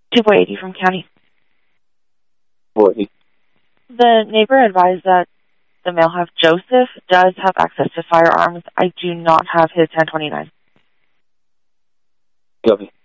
280 from county. 40. The neighbor advised that the male have Joseph does have access to firearms. I do not have his 1029. Copy.